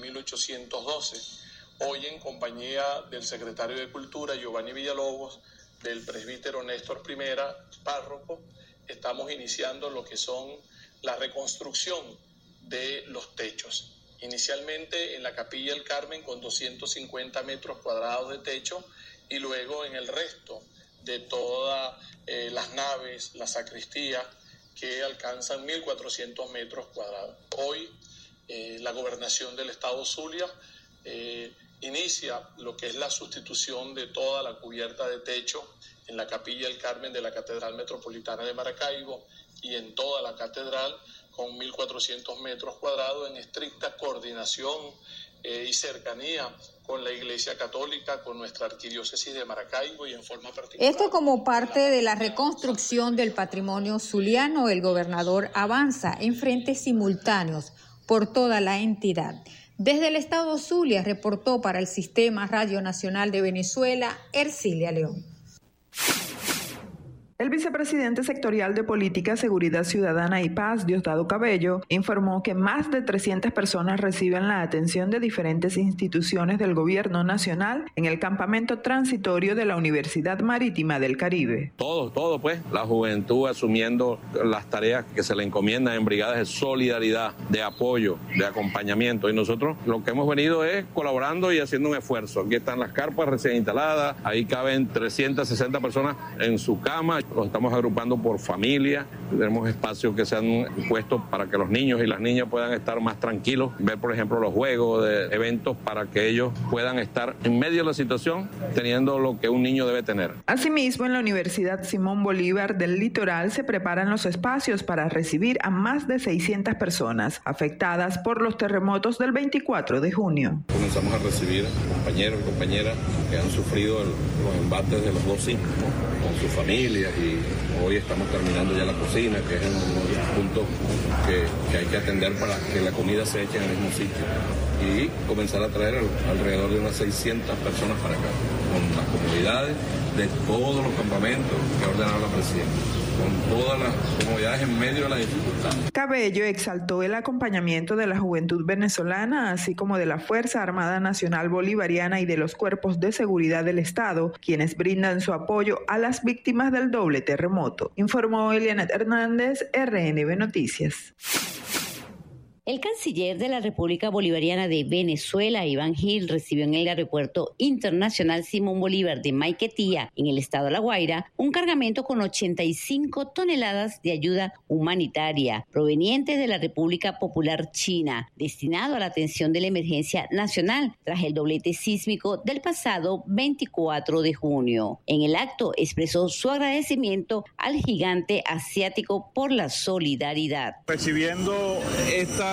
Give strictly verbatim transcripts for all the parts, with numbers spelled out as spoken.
mil ochocientos doce. Hoy, en compañía del secretario de Cultura, Giovanni Villalobos, del presbítero Néstor Primera, párroco, estamos iniciando lo que son la reconstrucción de los techos. Inicialmente en la Capilla del Carmen con doscientos cincuenta metros cuadrados de techo y luego en el resto de todas eh, las naves, la sacristía, que alcanzan mil cuatrocientos metros cuadrados. Hoy eh, la Gobernación del Estado Zulia eh, inicia lo que es la sustitución de toda la cubierta de techo en la Capilla del Carmen de la Catedral Metropolitana de Maracaibo y en toda la catedral con mil cuatrocientos metros cuadrados en estricta coordinación eh, y cercanía con la Iglesia Católica, con nuestra arquidiócesis de Maracaibo y en forma particular. Esto como parte de la reconstrucción del patrimonio zuliano, el gobernador avanza en frentes simultáneos por toda la entidad. Desde el estado Zulia reportó para el Sistema Radio Nacional de Venezuela, Ercilia León. El vicepresidente sectorial de Política, Seguridad Ciudadana y Paz, Diosdado Cabello, informó que más de trescientas personas reciben la atención de diferentes instituciones del gobierno nacional en el campamento transitorio de la Universidad Marítima del Caribe. Todo, todo pues, la juventud asumiendo las tareas que se le encomiendan en brigadas de solidaridad, de apoyo, de acompañamiento. Y nosotros lo que hemos venido es colaborando y haciendo un esfuerzo. Aquí están las carpas recién instaladas, ahí caben trescientas sesenta personas en su cama. Los estamos agrupando por familia, tenemos espacios que se han puesto para que los niños y las niñas puedan estar más tranquilos, ver por ejemplo los juegos de eventos para que ellos puedan estar en medio de la situación teniendo lo que un niño debe tener. Asimismo, en la Universidad Simón Bolívar del Litoral se preparan los espacios para recibir a más de seiscientas personas afectadas por los terremotos del veinticuatro de junio. Comenzamos a recibir compañeros y compañeras que han sufrido el, los embates de los dos sismos con sus familias y hoy estamos terminando ya la cocina, que es uno de los puntos que, que hay que atender para que la comida se eche en el mismo sitio y comenzar a traer alrededor de unas seiscientas personas para acá, con las comunidades de todos los campamentos que ha ordenado la presidenta, con todas las comodidades en medio de la dificultad. Cabello exaltó el acompañamiento de la juventud venezolana, así como de la Fuerza Armada Nacional Bolivariana y de los cuerpos de seguridad del Estado, quienes brindan su apoyo a las víctimas del doble terremoto. Informó Elianet Hernández, R N B Noticias. El canciller de la República Bolivariana de Venezuela, Iván Gil, recibió en el Aeropuerto Internacional Simón Bolívar de Maiquetía, en el estado de La Guaira, un cargamento con ochenta y cinco toneladas de ayuda humanitaria provenientes de la República Popular China, destinado a la atención de la emergencia nacional tras el doblete sísmico del pasado veinticuatro de junio. En el acto expresó su agradecimiento al gigante asiático por la solidaridad. Recibiendo esta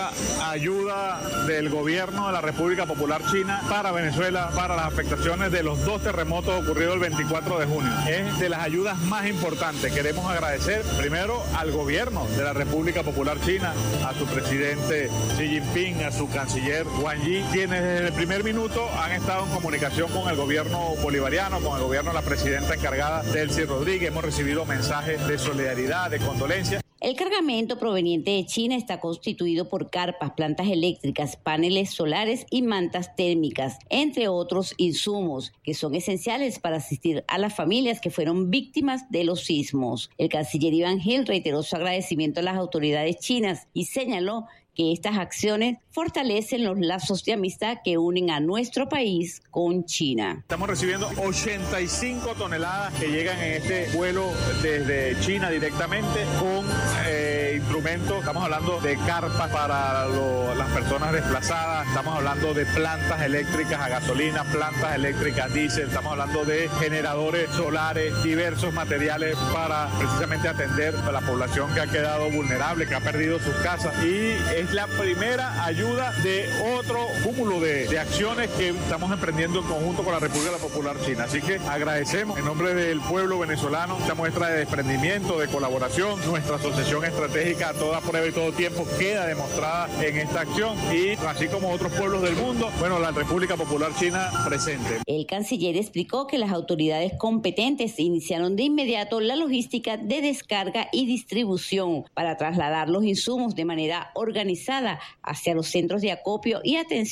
ayuda del gobierno de la República Popular China para Venezuela, para las afectaciones de los dos terremotos ocurridos el veinticuatro de junio. Es de las ayudas más importantes. Queremos agradecer primero al gobierno de la República Popular China, a su presidente Xi Jinping, a su canciller Wang Yi, quienes desde el primer minuto han estado en comunicación con el gobierno bolivariano, con el gobierno de la presidenta encargada, Delcy Rodríguez. Hemos recibido mensajes de solidaridad, de condolencia. El cargamento proveniente de China está constituido por carpas, plantas eléctricas, paneles solares y mantas térmicas, entre otros insumos que son esenciales para asistir a las familias que fueron víctimas de los sismos. El canciller Iván Gil reiteró su agradecimiento a las autoridades chinas y señaló que estas acciones fortalecen los lazos de amistad que unen a nuestro país con China. Estamos recibiendo ochenta y cinco toneladas que llegan en este vuelo desde China directamente con eh, instrumentos. Estamos hablando de carpas para lo, las personas desplazadas, estamos hablando de plantas eléctricas a gasolina, plantas eléctricas diésel, estamos hablando de generadores solares, diversos materiales para precisamente atender a la población que ha quedado vulnerable, que ha perdido sus casas, y es la primera ayuda de otro cúmulo de, de acciones que estamos emprendiendo en conjunto con la República Popular China. Así que agradecemos en nombre del pueblo venezolano esta muestra de desprendimiento, de colaboración. Nuestra asociación estratégica a toda prueba y todo tiempo queda demostrada en esta acción, y así como otros pueblos del mundo, bueno, la República Popular China presente. El canciller explicó que las autoridades competentes iniciaron de inmediato la logística de descarga y distribución para trasladar los insumos de manera organizada hacia los centros de acopio y atención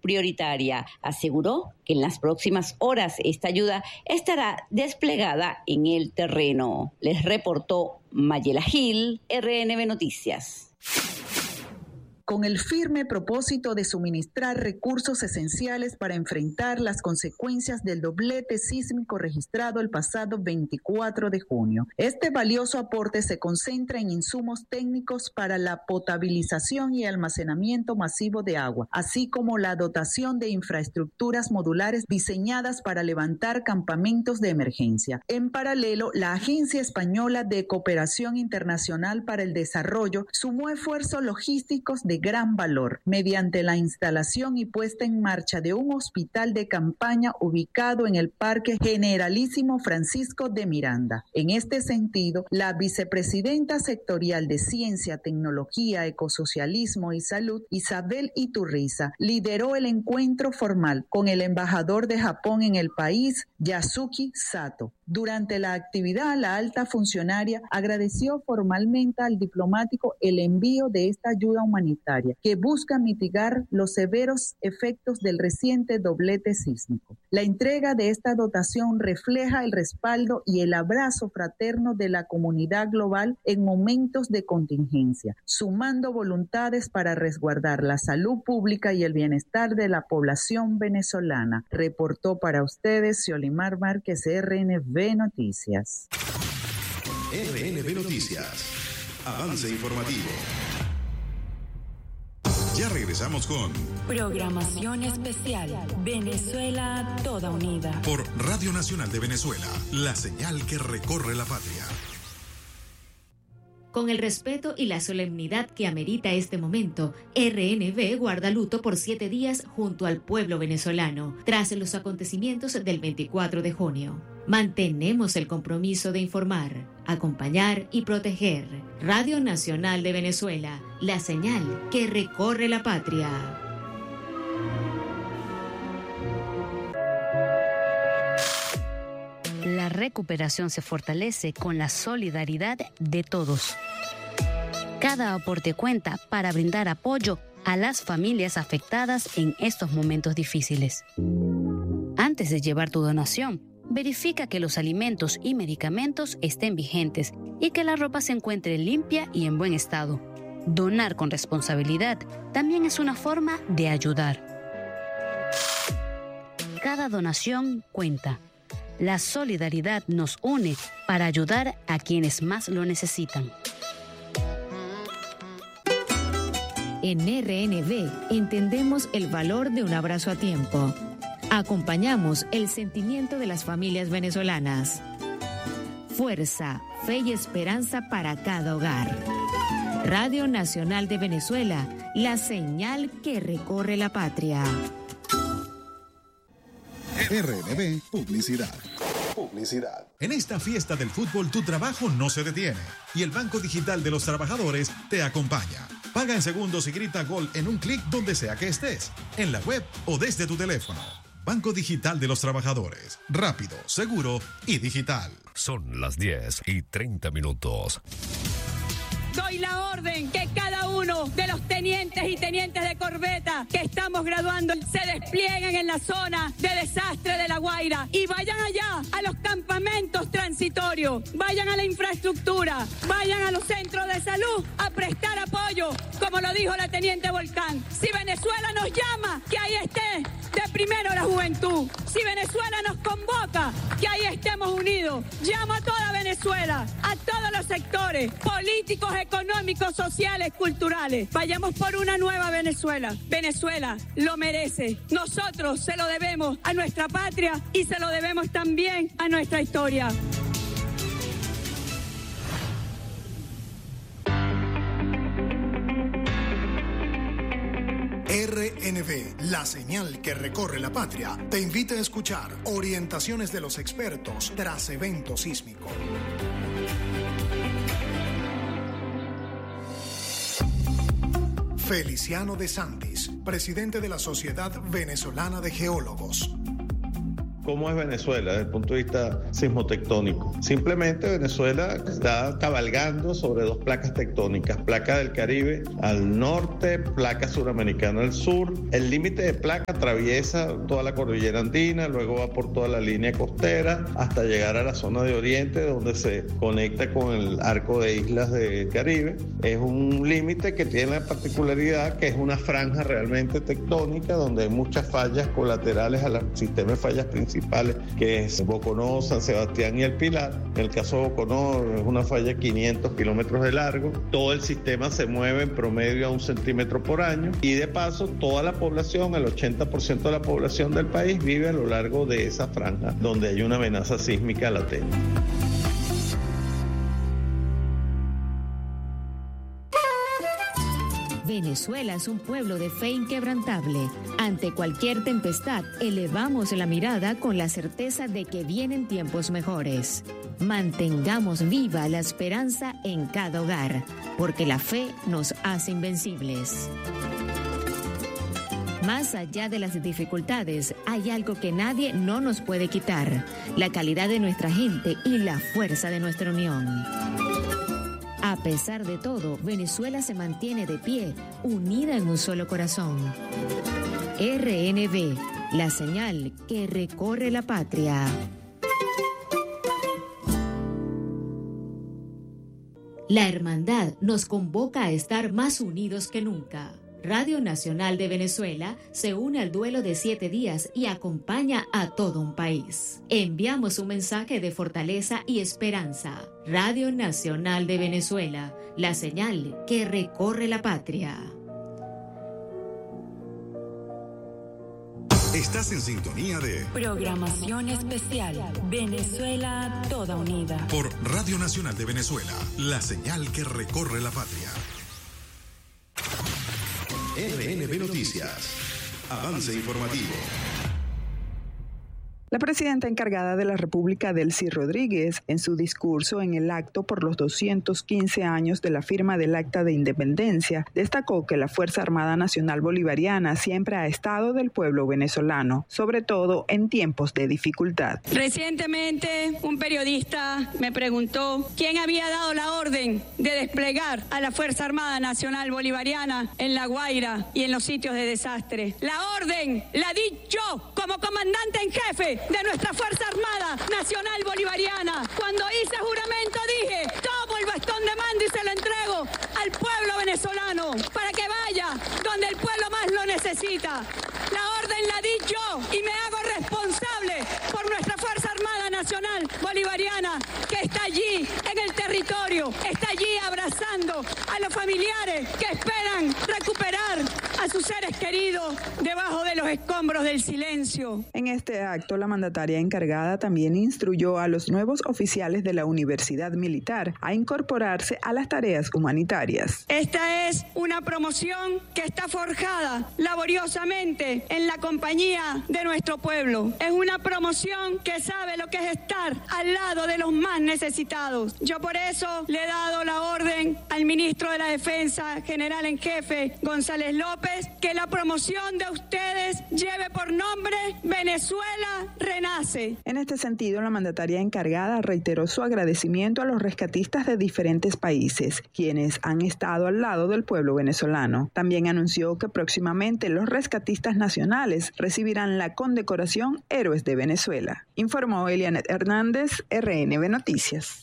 prioritaria. Aseguró que en las próximas horas esta ayuda estará desplegada en el terreno. Les reportó Mayela Gil, R N B Noticias. Con el firme propósito de suministrar recursos esenciales para enfrentar las consecuencias del doblete sísmico registrado el pasado veinticuatro de junio. Este valioso aporte se concentra en insumos técnicos para la potabilización y almacenamiento masivo de agua, así como la dotación de infraestructuras modulares diseñadas para levantar campamentos de emergencia. En paralelo, la Agencia Española de Cooperación Internacional para el Desarrollo sumó esfuerzos logísticos de gran valor mediante la instalación y puesta en marcha de un hospital de campaña ubicado en el Parque Generalísimo Francisco de Miranda. En este sentido, la vicepresidenta sectorial de Ciencia, Tecnología, Ecosocialismo y Salud, Isabel Iturriza, lideró el encuentro formal con el embajador de Japón en el país, Yasuki Sato. Durante la actividad, la alta funcionaria agradeció formalmente al diplomático el envío de esta ayuda humanitaria que busca mitigar los severos efectos del reciente doblete sísmico. La entrega de esta dotación refleja el respaldo y el abrazo fraterno de la comunidad global en momentos de contingencia, sumando voluntades para resguardar la salud pública y el bienestar de la población venezolana. Reportó para ustedes Xiolimar Márquez, R N B Noticias. R N B Noticias. Avance informativo. Ya regresamos con Programación Especial Venezuela Toda Unida por Radio Nacional de Venezuela, la señal que recorre la patria. Con el respeto y la solemnidad que amerita este momento, R N B guarda luto por siete días junto al pueblo venezolano, tras los acontecimientos del veinticuatro de junio. Mantenemos el compromiso de informar, acompañar y proteger. Radio Nacional de Venezuela, la señal que recorre la patria. La recuperación se fortalece con la solidaridad de todos. Cada aporte cuenta para brindar apoyo a las familias afectadas en estos momentos difíciles. Antes de llevar tu donación, verifica que los alimentos y medicamentos estén vigentes y que la ropa se encuentre limpia y en buen estado. Donar con responsabilidad también es una forma de ayudar. Cada donación cuenta. La solidaridad nos une para ayudar a quienes más lo necesitan. En R N B entendemos el valor de un abrazo a tiempo. Acompañamos el sentimiento de las familias venezolanas. Fuerza, fe y esperanza para cada hogar. Radio Nacional de Venezuela, la señal que recorre la patria. R N B Publicidad. Publicidad. En esta fiesta del fútbol tu trabajo no se detiene y el Banco Digital de los Trabajadores te acompaña. Paga en segundos y grita gol en un clic donde sea que estés, en la web o desde tu teléfono. Banco Digital de los Trabajadores. Rápido, seguro y digital. Son las diez y treinta minutos. Doy la orden que cada uno de los tenientes y tenientes de corbeta que estamos graduando se desplieguen en la zona de desastre de La Guaira y vayan allá a los campamentos transitorios, vayan a la infraestructura, vayan a los centros de salud a prestar apoyo, como lo dijo la teniente Volcán. Si Venezuela nos llama, que ahí esté de primero la juventud. Si Venezuela nos convoca, que ahí estemos unidos. Llamo a toda Venezuela, a todos los sectores políticos, económicos, sociales, culturales. Vayamos por una nueva Venezuela. Venezuela lo merece. Nosotros se lo debemos a nuestra patria y se lo debemos también a nuestra historia. R N B, la señal que recorre la patria, te invita a escuchar orientaciones de los expertos tras evento sísmico. Feliciano de Santis, presidente de la Sociedad Venezolana de Geólogos. cómo es Venezuela desde el punto de vista sismotectónico. Simplemente Venezuela está cabalgando sobre dos placas tectónicas, placa del Caribe al norte, placa suramericana al sur. El límite de placa atraviesa toda la cordillera andina, luego va por toda la línea costera hasta llegar a la zona de Oriente, donde se conecta con el arco de islas del Caribe. Es un límite que tiene la particularidad que es una franja realmente tectónica, donde hay muchas fallas colaterales al sistema de fallas principales, que es Boconó, San Sebastián y El Pilar. En el caso de Boconó es una falla de quinientos kilómetros de largo. Todo el sistema se mueve en promedio a un centímetro por año y de paso toda la población, el ochenta por ciento de la población del país vive a lo largo de esa franja donde hay una amenaza sísmica latente. Venezuela es un pueblo de fe inquebrantable. Ante cualquier tempestad, elevamos la mirada con la certeza de que vienen tiempos mejores. Mantengamos viva la esperanza en cada hogar, porque la fe nos hace invencibles. Más allá de las dificultades, hay algo que nadie no nos puede quitar: la calidad de nuestra gente y la fuerza de nuestra unión. A pesar de todo, Venezuela se mantiene de pie, unida en un solo corazón. R N V, la señal que recorre la patria. La hermandad nos convoca a estar más unidos que nunca. Radio Nacional de Venezuela se une al duelo de siete días y acompaña a todo un país. Enviamos un mensaje de fortaleza y esperanza. Radio Nacional de Venezuela, la señal que recorre la patria. Estás en sintonía de Programación Especial Venezuela Toda Unida por Radio Nacional de Venezuela, la señal que recorre la patria. R N V Noticias. Avance informativo. La presidenta encargada de la República, Delcy Rodríguez, en su discurso en el acto por los doscientos quince años de la firma del Acta de Independencia, destacó que la Fuerza Armada Nacional Bolivariana siempre ha estado del pueblo venezolano, sobre todo en tiempos de dificultad. Recientemente, un periodista me preguntó quién había dado la orden de desplegar a la Fuerza Armada Nacional Bolivariana en La Guaira y en los sitios de desastre. La orden la di yo como comandante en jefe de nuestra Fuerza Armada Nacional Bolivariana. Cuando hice juramento dije, tomo el bastón de mando y se lo entrego al pueblo venezolano para que vaya donde el pueblo más lo necesita. La orden la di yo y me hago responsable por nuestra Fuerza Armada Nacional Bolivariana, que está allí en el territorio, está allí abrazando a los familiares que esperan recuperar a sus seres queridos debajo de los escombros del silencio. En este acto, la mandataria encargada también instruyó a los nuevos oficiales de la Universidad Militar a incorporarse a las tareas humanitarias. Esta es una promoción que está forjada laboriosamente en la compañía de nuestro pueblo. Es una promoción que sabe lo que es estar al lado de los más necesitados. Yo por eso le he dado la orden al ministro de la Defensa, general en jefe, González López, que la promoción de ustedes lleve por nombre Venezuela Renace. En este sentido, la mandataria encargada reiteró su agradecimiento a los rescatistas de diferentes países, quienes han estado al lado del pueblo venezolano. También anunció que próximamente los rescatistas nacionales recibirán la condecoración Héroes de Venezuela. Informó Elianet Hernández, R N V Noticias.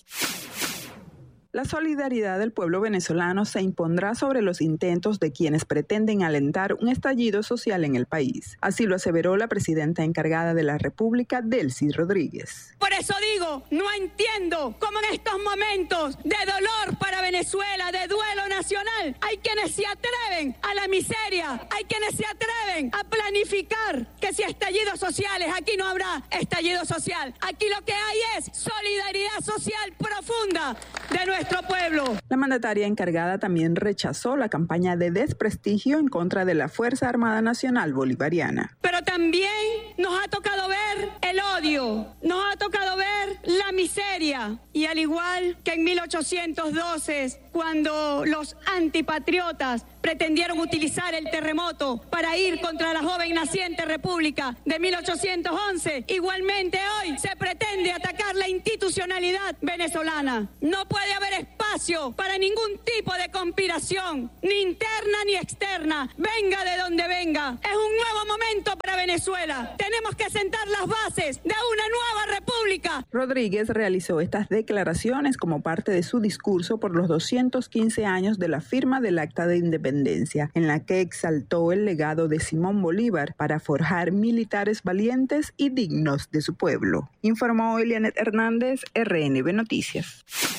La solidaridad del pueblo venezolano se impondrá sobre los intentos de quienes pretenden alentar un estallido social en el país. Así lo aseveró la presidenta encargada de la República, Delcy Rodríguez. Por eso digo, no entiendo cómo en estos momentos de dolor para Venezuela, de duelo nacional, hay quienes se atreven a la miseria, hay quienes se atreven a planificar que si estallidos sociales, aquí no habrá estallido social. Aquí lo que hay es solidaridad social profunda de nuestra nuestro pueblo. La mandataria encargada también rechazó la campaña de desprestigio en contra de la Fuerza Armada Nacional Bolivariana. Pero también también nos ha tocado ver el odio, nos ha tocado ver la miseria. Y al igual que en mil ochocientos doce, cuando los antipatriotas pretendieron utilizar el terremoto para ir contra la joven naciente República de mil ochocientos once, igualmente hoy se pretende atacar la institucionalidad venezolana. No puede haber espacio para ningún tipo de conspiración, ni interna ni externa, venga de donde venga. Es un nuevo momento para Venezuela. Tenemos que sentar las bases de una nueva república. Rodríguez realizó estas declaraciones como parte de su discurso por los doscientos quince años de la firma del Acta de Independencia, en la que exaltó el legado de Simón Bolívar para forjar militares valientes y dignos de su pueblo. Informó Elianet Hernández, R N B Noticias.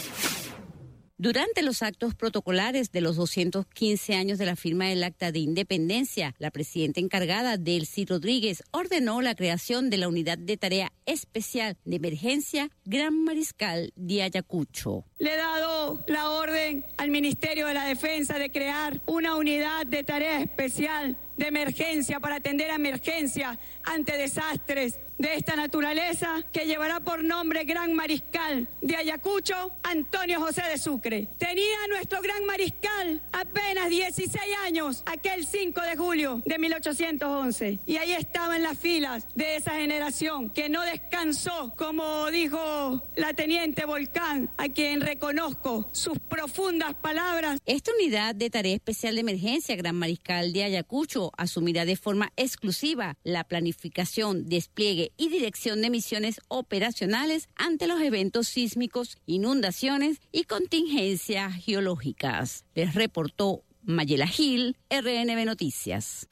Durante los actos protocolares de los doscientos quince años de la firma del Acta de Independencia, la presidenta encargada, Delcy Rodríguez, ordenó la creación de la Unidad de Tarea Especial de Emergencia Gran Mariscal de Ayacucho. Le he dado la orden al Ministerio de la Defensa de crear una unidad de tarea especial de emergencia para atender a emergencias ante desastres de esta naturaleza, que llevará por nombre Gran Mariscal de Ayacucho, Antonio José de Sucre. Tenía nuestro Gran Mariscal apenas dieciséis años aquel cinco de julio de mil ochocientos once, y ahí estaba en las filas de esa generación que no descansó, como dijo la teniente Volcán, a quien reconozco sus profundas palabras. Esta unidad de tarea especial de emergencia Gran Mariscal de Ayacucho asumirá de forma exclusiva la planificación, despliegue y dirección de misiones operacionales ante los eventos sísmicos, inundaciones y contingencias geológicas. Les reportó Mayela Gil, R N B Noticias.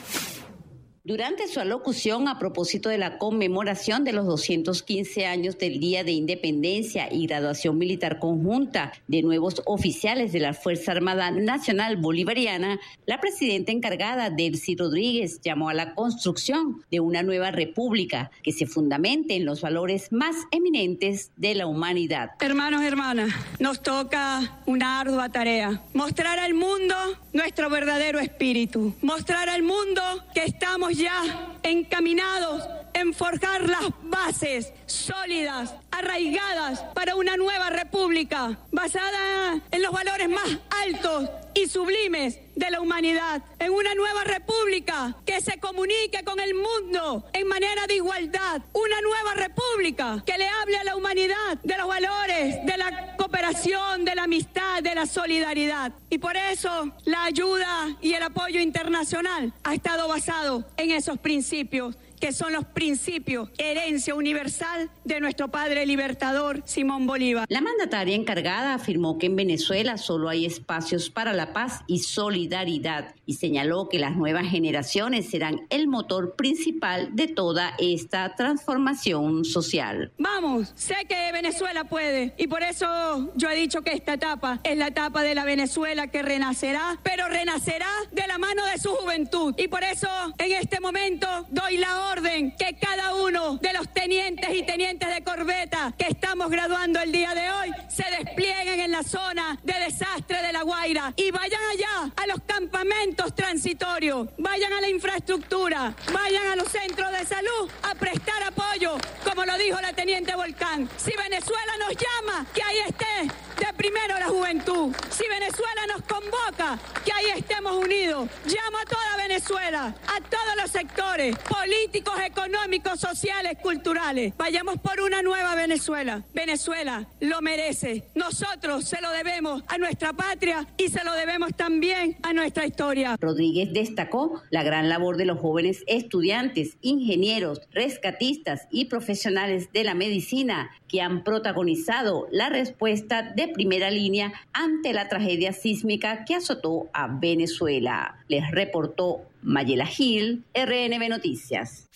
Durante su alocución a propósito de la conmemoración de los doscientos quince años del Día de Independencia y graduación militar conjunta de nuevos oficiales de la Fuerza Armada Nacional Bolivariana, la presidenta encargada, Delcy Rodríguez, llamó a la construcción de una nueva república que se fundamente en los valores más eminentes de la humanidad. Hermanos y hermanas, nos toca una ardua tarea: mostrar al mundo nuestro verdadero espíritu, mostrar al mundo que estamos ya encaminados en forjar las bases sólidas, arraigadas para una nueva república basada en los valores más altos y sublimes de la humanidad, en una nueva república que se comunique con el mundo en manera de igualdad, una nueva república que le hable a la humanidad de los valores, de la cooperación, de la amistad, de la solidaridad. Y por eso la ayuda y el apoyo internacional ha estado basado en esos principios, que son los principios, herencia universal de nuestro padre libertador Simón Bolívar. La mandataria encargada afirmó que en Venezuela solo hay espacios para la paz y solidaridad, y señaló que las nuevas generaciones serán el motor principal de toda esta transformación social. Vamos, sé que Venezuela puede, y por eso yo he dicho que esta etapa es la etapa de la Venezuela que renacerá, pero renacerá de la mano de su juventud. Y por eso en este momento doy la orden orden que cada uno de los tenientes y tenientes de corbeta que estamos graduando el día de hoy se desplieguen en la zona de desastre de La Guaira y vayan allá a los campamentos transitorios, vayan a la infraestructura, vayan a los centros de salud a prestar apoyo, como lo dijo la teniente Volcán. Si Venezuela nos llama, que ahí esté de primero la juventud. Si Venezuela nos convoca, que ahí estemos unidos. Llamo a toda Venezuela, a todos los sectores políticos, económicos, sociales, culturales. Vayamos por una nueva Venezuela. Venezuela lo merece. Nosotros se lo debemos a nuestra patria y se lo debemos también a nuestra historia. Rodríguez destacó la gran labor de los jóvenes estudiantes, ingenieros, rescatistas y profesionales de la medicina que han protagonizado la respuesta de primera línea ante la tragedia sísmica que azotó a Venezuela. Les reportó Mayela Gil, R N B Noticias.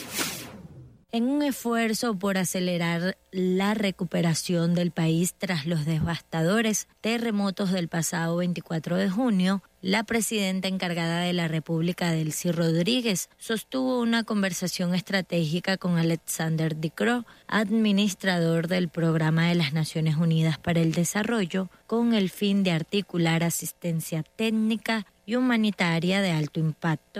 En un esfuerzo por acelerar la recuperación del país tras los devastadores terremotos del pasado veinticuatro de junio, la presidenta encargada de la República, Delcy Rodríguez, sostuvo una conversación estratégica con Alexander De Croo, administrador del Programa de las Naciones Unidas para el Desarrollo, con el fin de articular asistencia técnica y humanitaria de alto impacto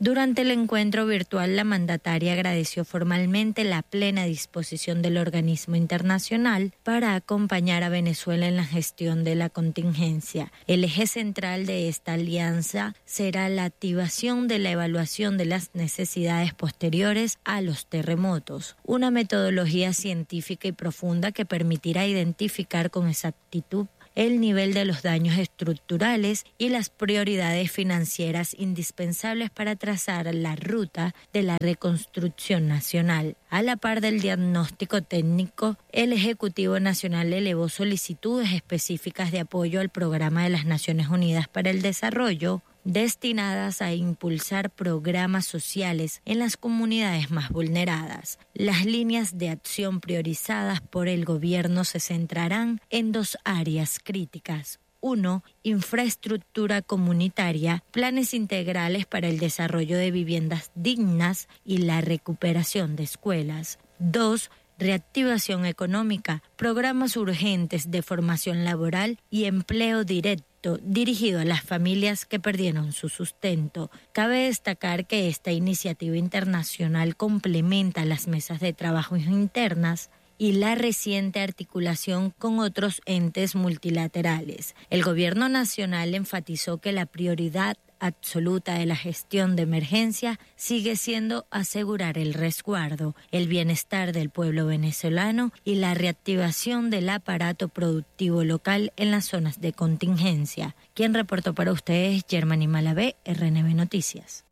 Durante el encuentro virtual, la mandataria agradeció formalmente la plena disposición del organismo internacional para acompañar a Venezuela en la gestión de la contingencia. El eje central de esta alianza será la activación de la evaluación de las necesidades posteriores a los terremotos, una metodología científica y profunda que permitirá identificar con exactitud el nivel de los daños estructurales y las prioridades financieras indispensables para trazar la ruta de la reconstrucción nacional. A la par del diagnóstico técnico, el Ejecutivo Nacional elevó solicitudes específicas de apoyo al Programa de las Naciones Unidas para el Desarrollo, destinadas a impulsar programas sociales en las comunidades más vulneradas. Las líneas de acción priorizadas por el gobierno se centrarán en dos áreas críticas. Uno, infraestructura comunitaria, planes integrales para el desarrollo de viviendas dignas y la recuperación de escuelas. Dos, reactivación económica, programas urgentes de formación laboral y empleo directo dirigido a las familias que perdieron su sustento. Cabe destacar que esta iniciativa internacional complementa las mesas de trabajo internas y la reciente articulación con otros entes multilaterales. El gobierno nacional enfatizó que la prioridad absoluta de la gestión de emergencia sigue siendo asegurar el resguardo, el bienestar del pueblo venezolano y la reactivación del aparato productivo local en las zonas de contingencia. Quien reportó para ustedes, Germany Malavé, R N B Noticias.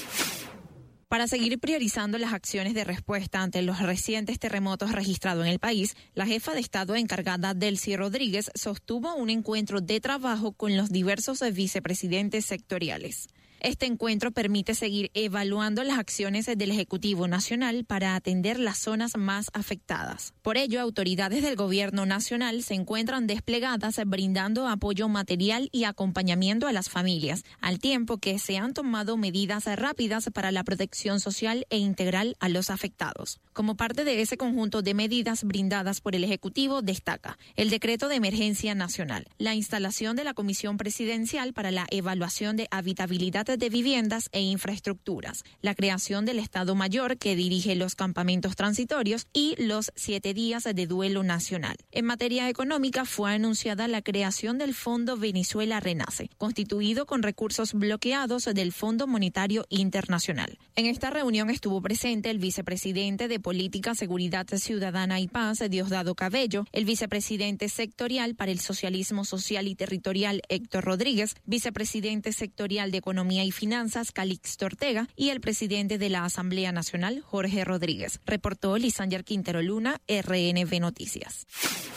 Para seguir priorizando las acciones de respuesta ante los recientes terremotos registrados en el país, la jefa de Estado encargada, Delcy Rodríguez, sostuvo un encuentro de trabajo con los diversos vicepresidentes sectoriales. Este encuentro permite seguir evaluando las acciones del Ejecutivo Nacional para atender las zonas más afectadas. Por ello, autoridades del Gobierno Nacional se encuentran desplegadas brindando apoyo material y acompañamiento a las familias, al tiempo que se han tomado medidas rápidas para la protección social e integral a los afectados. Como parte de ese conjunto de medidas brindadas por el Ejecutivo, destaca el Decreto de Emergencia Nacional, la instalación de la Comisión Presidencial para la Evaluación de Habitabilidad de Viviendas e Infraestructuras, la creación del Estado Mayor que dirige los campamentos transitorios y los siete días de duelo nacional. En materia económica, fue anunciada la creación del Fondo Venezuela Renace, constituido con recursos bloqueados del Fondo Monetario Internacional. En esta reunión estuvo presente el vicepresidente de Política, Seguridad Ciudadana y Paz, Diosdado Cabello, el vicepresidente sectorial para el Socialismo Social y Territorial, Héctor Rodríguez, vicepresidente sectorial de Economía y Finanzas, Calixto Ortega, y el presidente de la Asamblea Nacional, Jorge Rodríguez. Reportó Lisander Quintero Luna, R N B Noticias.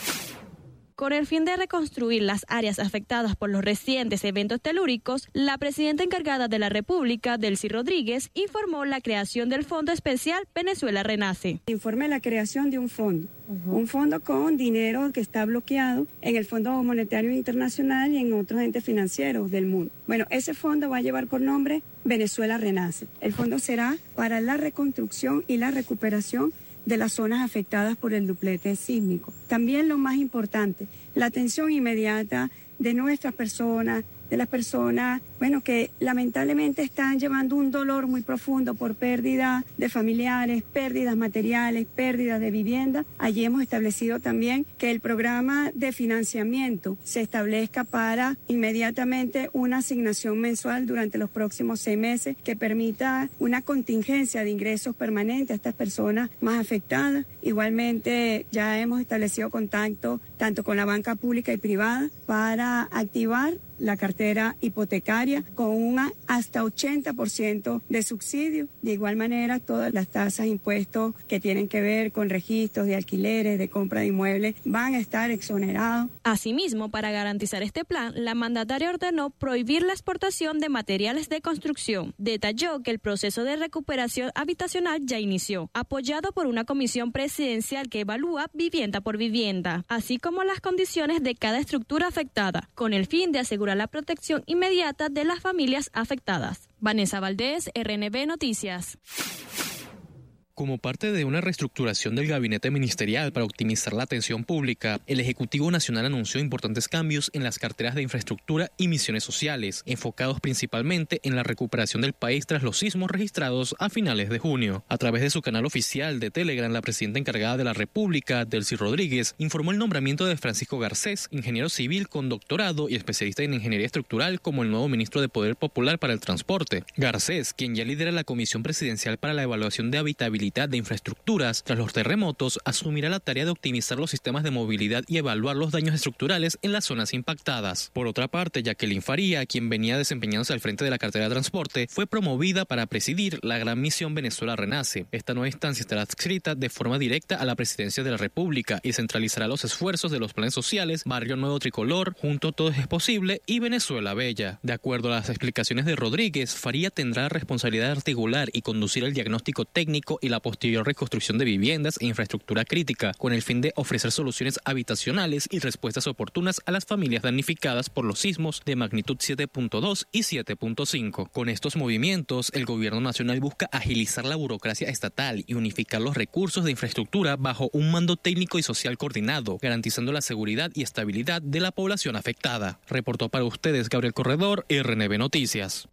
Con el fin de reconstruir las áreas afectadas por los recientes eventos telúricos, la presidenta encargada de la República, Delcy Rodríguez, informó la creación del Fondo Especial Venezuela Renace. Informe la creación de un fondo, uh-huh. un fondo con dinero que está bloqueado en el Fondo Monetario Internacional y en otros entes financieros del mundo. Bueno, ese fondo va a llevar por nombre Venezuela Renace. El fondo será para la reconstrucción y la recuperación de las zonas afectadas por el duplete sísmico. También lo más importante, la atención inmediata de nuestras personas, de las personas, bueno, que lamentablemente están llevando un dolor muy profundo por pérdida de familiares, pérdidas materiales, pérdidas de vivienda. Allí hemos establecido también que el programa de financiamiento se establezca para inmediatamente una asignación mensual durante los próximos seis meses que permita una contingencia de ingresos permanentes a estas personas más afectadas. Igualmente ya hemos establecido contacto tanto con la banca pública y privada para activar la cartera hipotecaria con un hasta ochenta por ciento de subsidio. De igual manera, todas las tasas, impuestos que tienen que ver con registros de alquileres, de compra de inmuebles, van a estar exonerados. Asimismo, para garantizar este plan, la mandataria ordenó prohibir la exportación de materiales de construcción. Detalló que el proceso de recuperación habitacional ya inició, apoyado por una comisión presidencial que evalúa vivienda por vivienda, así como las condiciones de cada estructura afectada, con el fin de asegurar la protección inmediata de las familias afectadas. Vanessa Valdés, R N B Noticias. Como parte de una reestructuración del gabinete ministerial para optimizar la atención pública, el Ejecutivo Nacional anunció importantes cambios en las carteras de infraestructura y misiones sociales, enfocados principalmente en la recuperación del país tras los sismos registrados a finales de junio. A través de su canal oficial de Telegram, la presidenta encargada de la República, Delcy Rodríguez, informó el nombramiento de Francisco Garcés, ingeniero civil con doctorado y especialista en ingeniería estructural, como el nuevo ministro de Poder Popular para el Transporte. Garcés, quien ya lidera la Comisión Presidencial para la Evaluación de Habitabilidad de infraestructuras tras los terremotos, asumirá la tarea de optimizar los sistemas de movilidad y evaluar los daños estructurales en las zonas impactadas. Por otra parte, Jacqueline Faría, quien venía desempeñándose al frente de la cartera de transporte, fue promovida para presidir la gran misión Venezuela Renace. Esta nueva instancia estará adscrita de forma directa a la presidencia de la República y centralizará los esfuerzos de los planes sociales Barrio Nuevo Tricolor, Junto Todo es Posible y Venezuela Bella. De acuerdo a las explicaciones de Rodríguez, Faría tendrá la responsabilidad de articular y conducir el diagnóstico técnico y la posterior reconstrucción de viviendas e infraestructura crítica, con el fin de ofrecer soluciones habitacionales y respuestas oportunas a las familias damnificadas por los sismos de magnitud siete punto dos y siete punto cinco. Con estos movimientos, el gobierno nacional busca agilizar la burocracia estatal y unificar los recursos de infraestructura bajo un mando técnico y social coordinado, garantizando la seguridad y estabilidad de la población afectada. Reportó para ustedes Gabriel Corredor, R N B Noticias.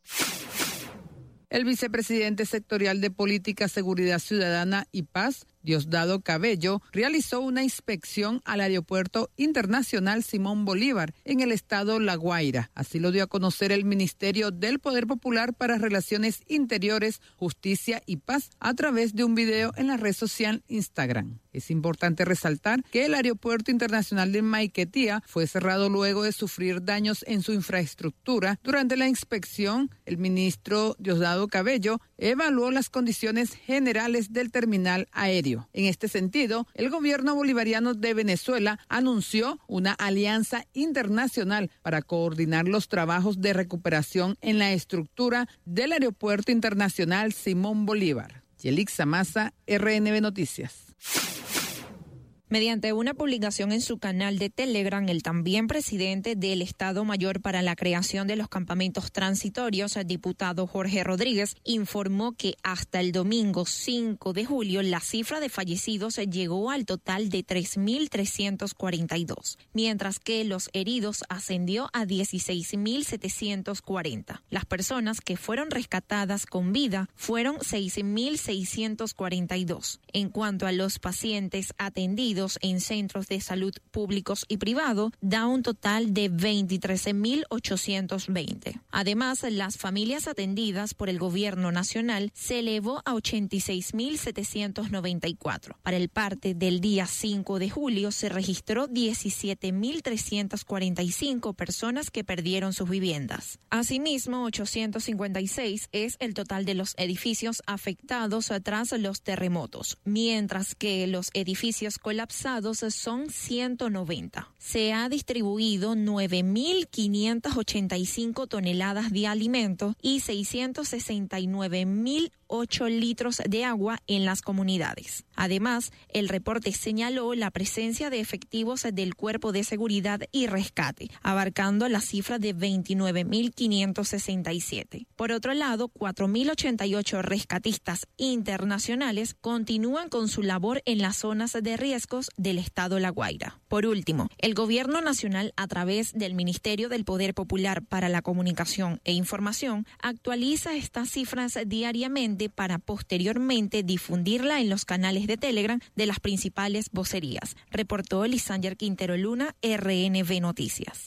El vicepresidente sectorial de Política, Seguridad Ciudadana y Paz, Diosdado Cabello, realizó una inspección al Aeropuerto Internacional Simón Bolívar en el estado La Guaira. Así lo dio a conocer el Ministerio del Poder Popular para Relaciones Interiores, Justicia y Paz a través de un video en la red social Instagram. Es importante resaltar que el Aeropuerto Internacional de Maiquetía fue cerrado luego de sufrir daños en su infraestructura. Durante la inspección, el ministro Diosdado Cabello evaluó las condiciones generales del terminal aéreo. En este sentido, el gobierno bolivariano de Venezuela anunció una alianza internacional para coordinar los trabajos de recuperación en la estructura del Aeropuerto Internacional Simón Bolívar. Yelixa Maza, R N B Noticias. Mediante una publicación en su canal de Telegram, el también presidente del Estado Mayor para la creación de los campamentos transitorios, el diputado Jorge Rodríguez, informó que hasta el domingo cinco de julio la cifra de fallecidos llegó al total de tres mil trescientos cuarenta y dos, mientras que los heridos ascendió a dieciséis mil setecientos cuarenta. Las personas que fueron rescatadas con vida fueron seis mil seiscientos cuarenta y dos. En cuanto a los pacientes atendidos en centros de salud públicos y privados, da un total de veintitrés mil ochocientos veinte. Además, las familias atendidas por el gobierno nacional se elevó a ochenta y seis mil setecientos noventa y cuatro. Para el parte del día cinco de julio se registró diecisiete mil trescientos cuarenta y cinco personas que perdieron sus viviendas. Asimismo, ochocientos cincuenta y seis es el total de los edificios afectados tras los terremotos, mientras que los edificios colapsados son ciento noventa. Se ha distribuido nueve mil quinientas ochenta y cinco toneladas de alimentos y seiscientos sesenta y nueve mil ocho litros de agua en las comunidades. Además, el reporte señaló la presencia de efectivos del Cuerpo de Seguridad y Rescate, abarcando la cifra de veintinueve mil quinientos sesenta y siete. Por otro lado, cuatro mil ochenta y ocho rescatistas internacionales continúan con su labor en las zonas de riesgos del estado La Guaira. Por último, el Gobierno Nacional, a través del Ministerio del Poder Popular para la Comunicación e Información, actualiza estas cifras diariamente para posteriormente difundirla en los canales de Telegram de las principales vocerías. Reportó Lisander Quintero Luna, R N B Noticias.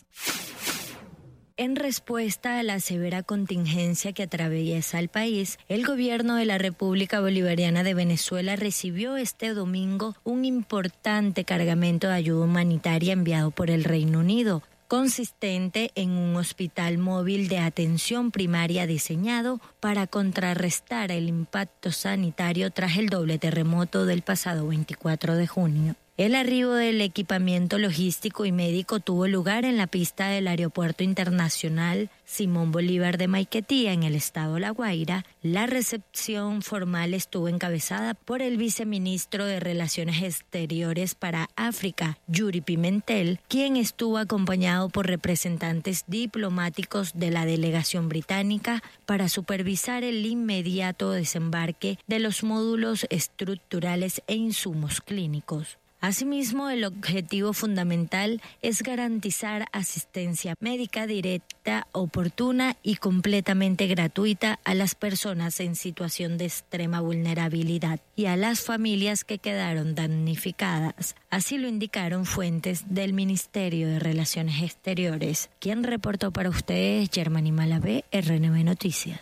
En respuesta a la severa contingencia que atraviesa el país, el gobierno de la República Bolivariana de Venezuela recibió este domingo un importante cargamento de ayuda humanitaria enviado por el Reino Unido, consistente en un hospital móvil de atención primaria diseñado para contrarrestar el impacto sanitario tras el doble terremoto del pasado veinticuatro de junio. El arribo del equipamiento logístico y médico tuvo lugar en la pista del Aeropuerto Internacional Simón Bolívar de Maiquetía, en el estado La Guaira. La recepción formal estuvo encabezada por el viceministro de Relaciones Exteriores para África, Yuri Pimentel, quien estuvo acompañado por representantes diplomáticos de la delegación británica para supervisar el inmediato desembarque de los módulos estructurales e insumos clínicos. Asimismo, el objetivo fundamental es garantizar asistencia médica directa, oportuna y completamente gratuita a las personas en situación de extrema vulnerabilidad y a las familias que quedaron damnificadas. Así lo indicaron fuentes del Ministerio de Relaciones Exteriores. Quien reportó para ustedes, Germany Malavé, R N B Noticias.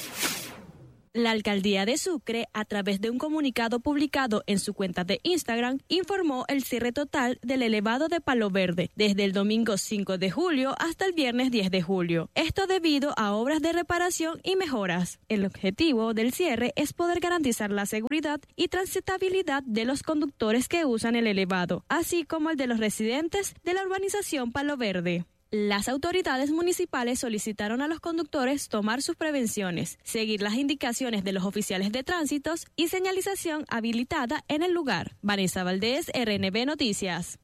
La alcaldía de Sucre, a través de un comunicado publicado en su cuenta de Instagram, informó el cierre total del elevado de Palo Verde desde el domingo cinco de julio hasta el viernes diez de julio. Esto debido a obras de reparación y mejoras. El objetivo del cierre es poder garantizar la seguridad y transitabilidad de los conductores que usan el elevado, así como el de los residentes de la urbanización Palo Verde. Las autoridades municipales solicitaron a los conductores tomar sus prevenciones, seguir las indicaciones de los oficiales de tránsitos y señalización habilitada en el lugar. Vanessa Valdés, R N B Noticias.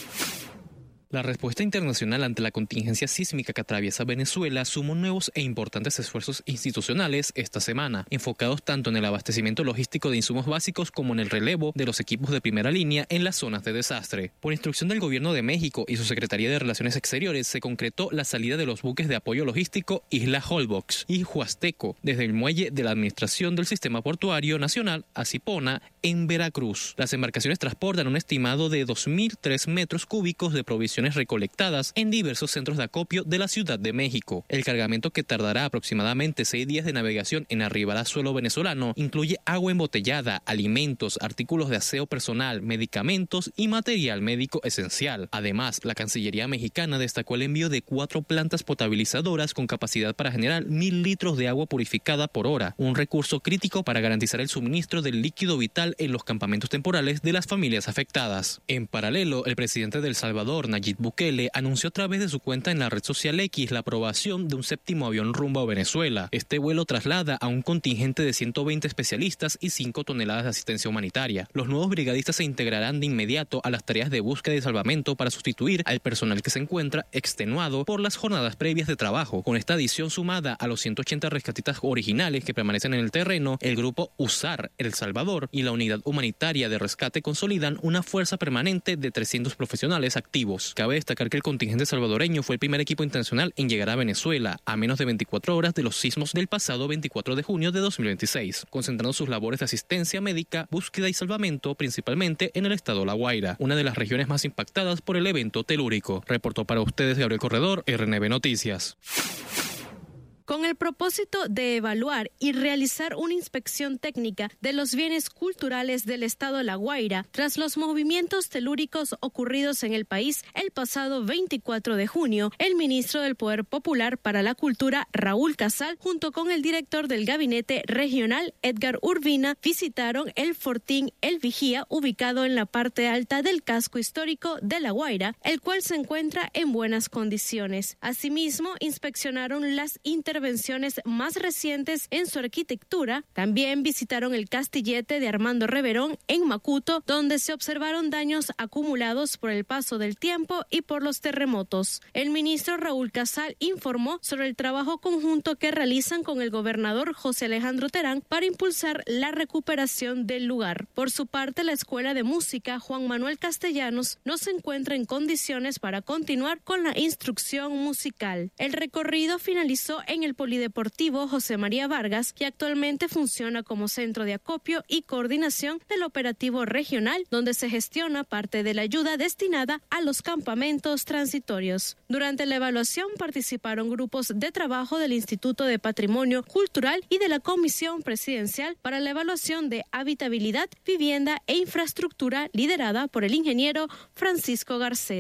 La respuesta internacional ante la contingencia sísmica que atraviesa Venezuela sumó nuevos e importantes esfuerzos institucionales esta semana, enfocados tanto en el abastecimiento logístico de insumos básicos como en el relevo de los equipos de primera línea en las zonas de desastre. Por instrucción del Gobierno de México y su Secretaría de Relaciones Exteriores, se concretó la salida de los buques de apoyo logístico Isla Holbox y Huasteco desde el muelle de la Administración del Sistema Portuario Nacional a Cipona, en Veracruz. Las embarcaciones transportan un estimado de dos mil tres metros cúbicos de provisiones recolectadas en diversos centros de acopio de la Ciudad de México. El cargamento, que tardará aproximadamente seis días de navegación en arribar a suelo venezolano, incluye agua embotellada, alimentos, artículos de aseo personal, medicamentos y material médico esencial. Además, la Cancillería mexicana destacó el envío de cuatro plantas potabilizadoras con capacidad para generar mil litros de agua purificada por hora, un recurso crítico para garantizar el suministro del líquido vital en los campamentos temporales de las familias afectadas. En paralelo, el presidente de El Salvador, Nayib Bukele, anunció a través de su cuenta en la red social X la aprobación de un séptimo avión rumbo a Venezuela. Este vuelo traslada a un contingente de ciento veinte especialistas y cinco toneladas de asistencia humanitaria. Los nuevos brigadistas se integrarán de inmediato a las tareas de búsqueda y salvamento para sustituir al personal que se encuentra extenuado por las jornadas previas de trabajo. Con esta adición sumada a los ciento ochenta rescatistas originales que permanecen en el terreno, el grupo U S A R El Salvador y la unidad humanitaria de rescate consolidan una fuerza permanente de trescientos profesionales activos. Cabe destacar que el contingente salvadoreño fue el primer equipo internacional en llegar a Venezuela a menos de veinticuatro horas de los sismos del pasado veinticuatro de junio de dos mil veintiséis, concentrando sus labores de asistencia médica, búsqueda y salvamento principalmente en el estado La Guaira, una de las regiones más impactadas por el evento telúrico. Reportó para ustedes Gabriel Corredor, R N B Noticias. Con el propósito de evaluar y realizar una inspección técnica de los bienes culturales del estado La Guaira tras los movimientos telúricos ocurridos en el país el pasado veinticuatro de junio, el ministro del Poder Popular para la Cultura, Raúl Casal, junto con el director del Gabinete Regional, Edgar Urbina, visitaron el Fortín El Vigía, ubicado en la parte alta del casco histórico de La Guaira, el cual se encuentra en buenas condiciones. Asimismo, inspeccionaron las intervenciones intervenciones más recientes en su arquitectura. También visitaron el Castillete de Armando Reverón en Macuto, donde se observaron daños acumulados por el paso del tiempo y por los terremotos. El ministro Raúl Casal informó sobre el trabajo conjunto que realizan con el gobernador José Alejandro Terán para impulsar la recuperación del lugar. Por su parte, la Escuela de Música Juan Manuel Castellanos no se encuentra en condiciones para continuar con la instrucción musical. El recorrido finalizó en el Polideportivo José María Vargas, que actualmente funciona como centro de acopio y coordinación del operativo regional, donde se gestiona parte de la ayuda destinada a los campamentos transitorios. Durante la evaluación participaron grupos de trabajo del Instituto de Patrimonio Cultural y de la Comisión Presidencial para la Evaluación de Habitabilidad, Vivienda e Infraestructura, liderada por el ingeniero Francisco Garcés.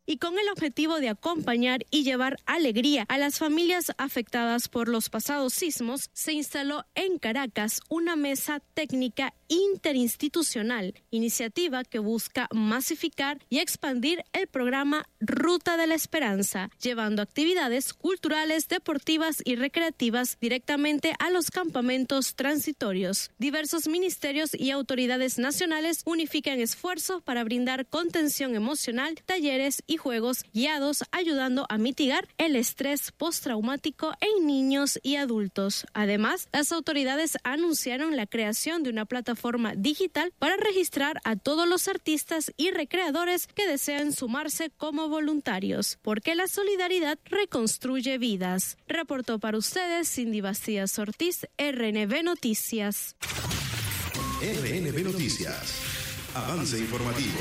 y con el objetivo de acompañar y llevar alegría a las familias afectadas por los pasados sismos, se instaló en Caracas una mesa técnica interinstitucional, iniciativa que busca masificar y expandir el programa Ruta de la Esperanza, llevando actividades culturales, deportivas y recreativas directamente a los campamentos transitorios. Diversos ministerios y autoridades nacionales unifican esfuerzos para brindar contención emocional, talleres y juegos guiados, ayudando a mitigar el estrés postraumático en niños y adultos. Además, las autoridades anunciaron la creación de una plataforma digital para registrar a todos los artistas y recreadores que desean sumarse como voluntarios, porque la solidaridad reconstruye vidas. Reportó para ustedes Cindy Bastías Ortiz, R N B Noticias. R N B Noticias. Avance informativo.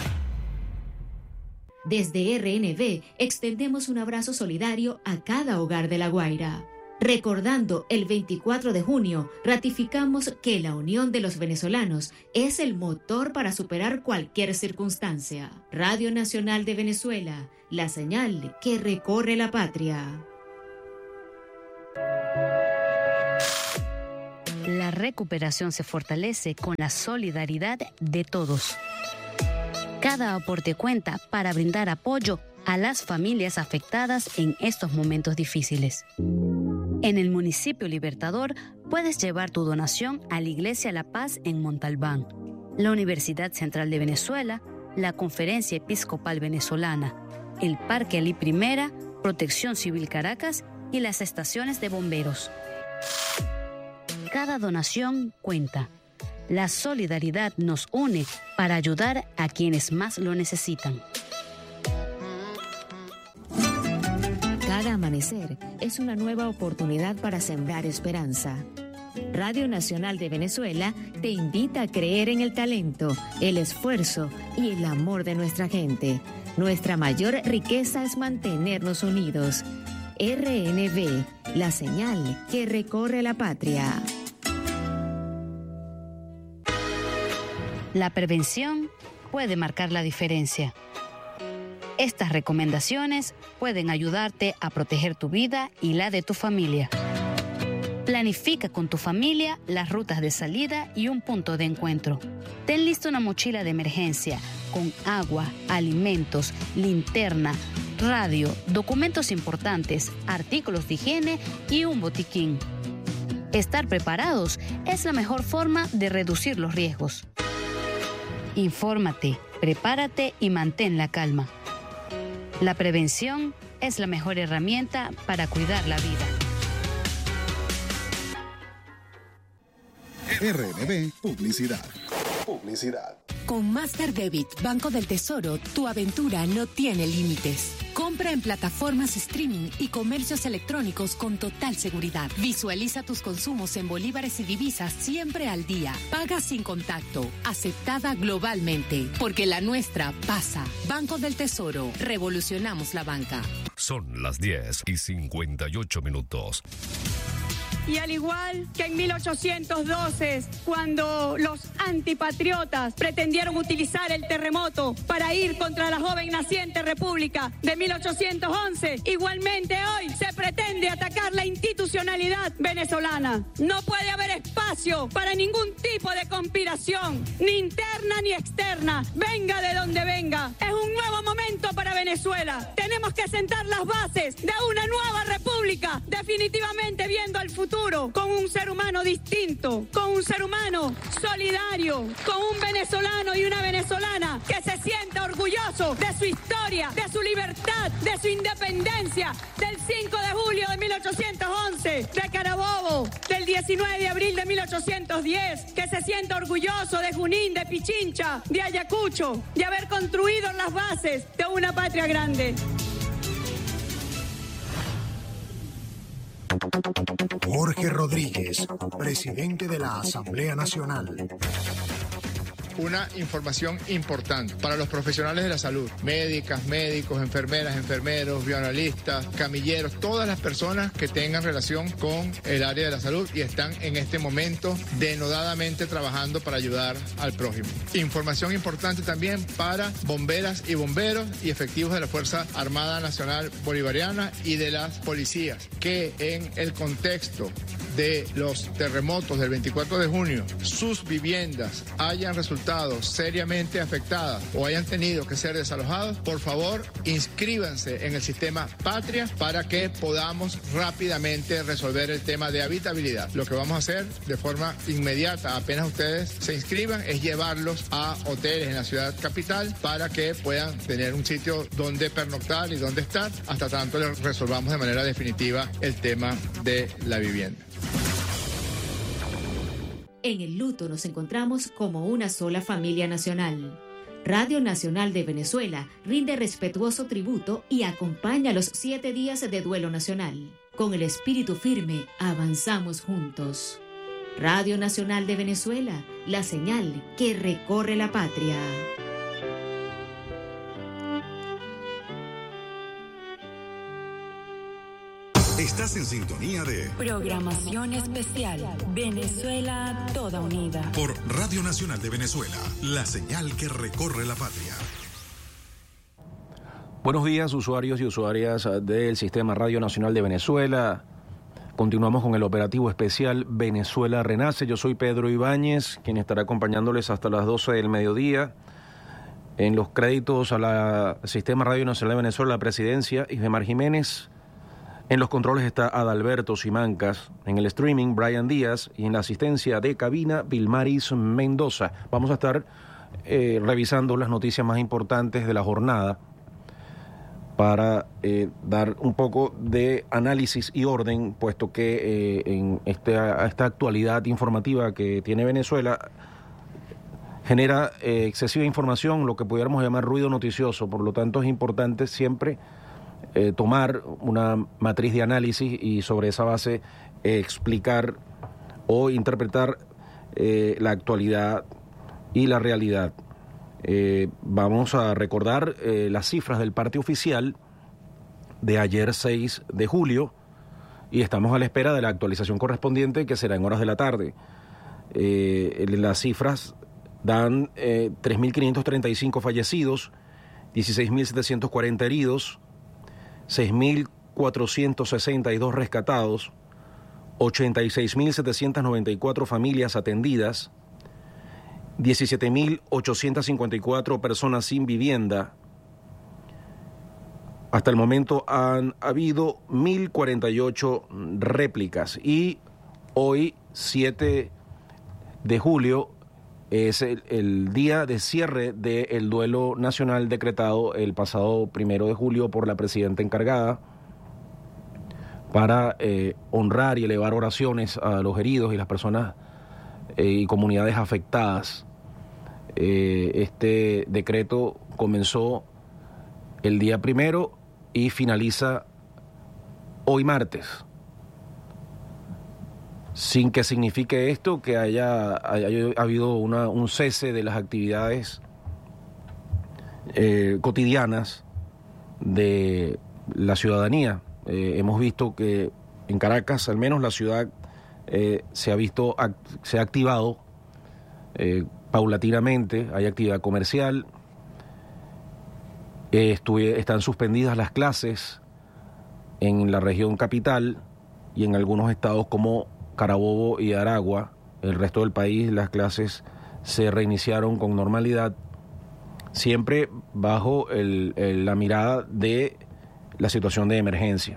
Desde R N B extendemos un abrazo solidario a cada hogar de La Guaira. Recordando el veinticuatro de junio, ratificamos que la unión de los venezolanos es el motor para superar cualquier circunstancia. Radio Nacional de Venezuela, la señal que recorre la patria. La recuperación se fortalece con la solidaridad de todos. Cada aporte cuenta para brindar apoyo a las familias afectadas en estos momentos difíciles. En el municipio Libertador puedes llevar tu donación a la Iglesia La Paz en Montalbán, la Universidad Central de Venezuela, la Conferencia Episcopal Venezolana, el Parque Alí Primera, Protección Civil Caracas y las estaciones de bomberos. Cada donación cuenta. La solidaridad nos une para ayudar a quienes más lo necesitan. Cada amanecer es una nueva oportunidad para sembrar esperanza. Radio Nacional de Venezuela te invita a creer en el talento, el esfuerzo y el amor de nuestra gente. Nuestra mayor riqueza es mantenernos unidos. R N B, la señal que recorre la patria. La prevención puede marcar la diferencia. Estas recomendaciones pueden ayudarte a proteger tu vida y la de tu familia. Planifica con tu familia las rutas de salida y un punto de encuentro. Ten lista una mochila de emergencia con agua, alimentos, linterna, radio, documentos importantes, artículos de higiene y un botiquín. Estar preparados es la mejor forma de reducir los riesgos. Infórmate, prepárate y mantén la calma. La prevención es la mejor herramienta para cuidar la vida. R N B Publicidad. Publicidad. Con Master Debit Banco del Tesoro, tu aventura no tiene límites. Compra en plataformas streaming y comercios electrónicos con total seguridad. Visualiza tus consumos en bolívares y divisas siempre al día. Paga sin contacto. Aceptada globalmente. Porque la nuestra pasa. Banco del Tesoro. Revolucionamos la banca. Son las diez y cincuenta y ocho minutos. Y al igual que en mil ochocientos doce, cuando los antipatriotas pretendieron utilizar el terremoto para ir contra la joven naciente República de mil ochocientos once, igualmente hoy se pretende atacar la institucionalidad venezolana. No puede haber espacio para ningún tipo de conspiración, ni interna ni externa, venga de donde venga. Es un nuevo momento para Venezuela. Tenemos que sentar las bases de una nueva república, definitivamente viendo al futuro con un ser humano distinto, con un ser humano solidario, con un venezolano y una venezolana que se sienta orgulloso de su historia, de su libertad, de su independencia, del cinco de julio de mil ochocientos once, de Carabobo, del diecinueve de abril de mil ochocientos diez, que se sienta orgulloso de Junín, de Pichincha, de Ayacucho, de haber construido las bases de una patria grande. Jorge Rodríguez, presidente de la Asamblea Nacional. una información importante para los profesionales de la salud, médicas, médicos, enfermeras, enfermeros, bioanalistas, camilleros, todas las personas que tengan relación con el área de la salud y están en este momento denodadamente trabajando para ayudar al prójimo. Información importante también para bomberas y bomberos y efectivos de la Fuerza Armada Nacional Bolivariana y de las policías, que en el contexto de los terremotos del veinticuatro de junio, sus viviendas hayan resultado seriamente afectadas o hayan tenido que ser desalojados, por favor, inscríbanse en el sistema Patria para que podamos rápidamente resolver el tema de habitabilidad. Lo que vamos a hacer de forma inmediata, apenas ustedes se inscriban, es llevarlos a hoteles en la ciudad capital para que puedan tener un sitio donde pernoctar y donde estar hasta tanto les resolvamos de manera definitiva el tema de la vivienda. En el luto nos encontramos como una sola familia nacional. Radio Nacional de Venezuela rinde respetuoso tributo y acompaña los siete días de duelo nacional. Con el espíritu firme, avanzamos juntos. Radio Nacional de Venezuela, la señal que recorre la patria. Estás en sintonía de Programación Especial Venezuela Toda Unida por Radio Nacional de Venezuela, la señal que recorre la patria. Buenos días, usuarios y usuarias del Sistema Radio Nacional de Venezuela. Continuamos con el operativo especial Venezuela Renace. Yo soy Pedro Ibáñez, quien estará acompañándoles hasta las doce del mediodía. En los créditos a la Sistema Radio Nacional de Venezuela, la presidencia, Isdemar Jiménez. En los controles está Adalberto Simancas, en el streaming Brian Díaz y en la asistencia de cabina Vilmaris Mendoza. Vamos a estar eh, revisando las noticias más importantes de la jornada para eh, dar un poco de análisis y orden, puesto que eh, en esta, esta actualidad informativa que tiene Venezuela genera eh, excesiva información, lo que pudiéramos llamar ruido noticioso. Por lo tanto, es importante siempre Eh, tomar una matriz de análisis y sobre esa base eh, explicar o interpretar eh, la actualidad y la realidad. Eh, vamos a recordar eh, las cifras del parte oficial de ayer seis de julio y estamos a la espera de la actualización correspondiente que será en horas de la tarde. Eh, las cifras dan eh, tres mil quinientos treinta y cinco fallecidos, dieciséis mil setecientos cuarenta heridos, seis mil cuatrocientos sesenta y dos rescatados, ochenta y seis mil setecientos noventa y cuatro familias atendidas, diecisiete mil ochocientos cincuenta y cuatro personas sin vivienda. Hasta el momento han habido mil cuarenta y ocho réplicas y hoy, siete de julio, es el, el día de cierre del duelo nacional decretado el pasado primero de julio por la presidenta encargada para eh, honrar y elevar oraciones a los heridos y las personas eh, y comunidades afectadas. Eh, este decreto comenzó el día primero y finaliza hoy martes, sin que signifique esto que haya, haya habido una, un cese de las actividades eh, cotidianas de la ciudadanía. Eh, hemos visto que en Caracas, al menos la ciudad, eh, se ha visto, se ha activado eh, paulatinamente, hay actividad comercial, eh, estuve, están suspendidas las clases en la región capital y en algunos estados como Carabobo y Aragua. El resto del país las clases se reiniciaron con normalidad, siempre bajo el, el, la mirada de la situación de emergencia.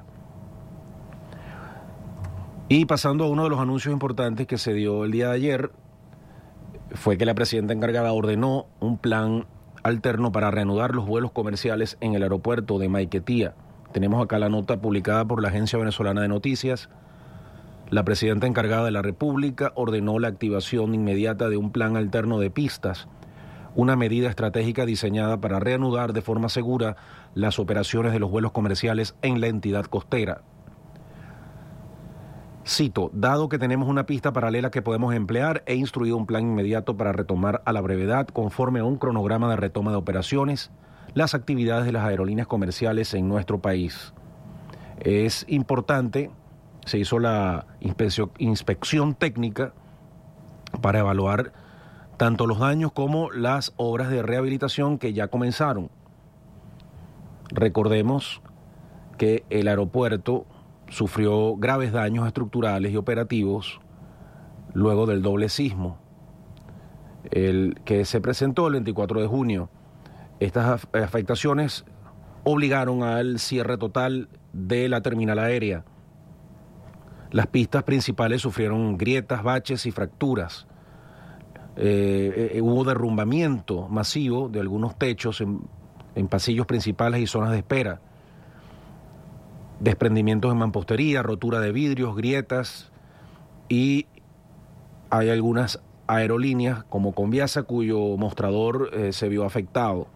Y pasando a uno de los anuncios importantes que se dio el día de ayer, fue que la presidenta encargada ordenó un plan alterno para reanudar los vuelos comerciales en el aeropuerto de Maiquetía. Tenemos acá la nota publicada por la Agencia Venezolana de Noticias. La presidenta encargada de la República ordenó la activación inmediata de un plan alterno de pistas, una medida estratégica diseñada para reanudar de forma segura las operaciones de los vuelos comerciales en la entidad costera. Cito, dado que tenemos una pista paralela que podemos emplear, he instruido un plan inmediato para retomar a la brevedad, conforme a un cronograma de retoma de operaciones, las actividades de las aerolíneas comerciales en nuestro país. Es importante, se hizo la inspección, inspección técnica para evaluar tanto los daños como las obras de rehabilitación que ya comenzaron. Recordemos que el aeropuerto sufrió graves daños estructurales y operativos luego del doble sismo, el que se presentó el veinticuatro de junio. Estas afectaciones obligaron al cierre total de la terminal aérea. Las pistas principales sufrieron grietas, baches y fracturas. Eh, eh, hubo derrumbamiento masivo de algunos techos en, en pasillos principales y zonas de espera. Desprendimientos en mampostería, rotura de vidrios, grietas, y hay algunas aerolíneas como Conviasa cuyo mostrador eh, se vio afectado.